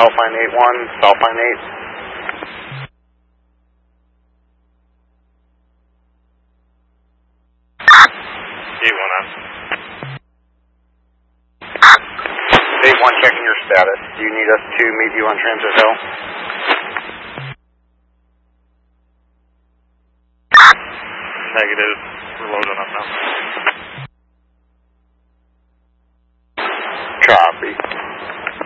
South Line 81, South Line 8. 81, checking your status. Do you need us to meet you on Transit Hill? Negative. We're loading up now.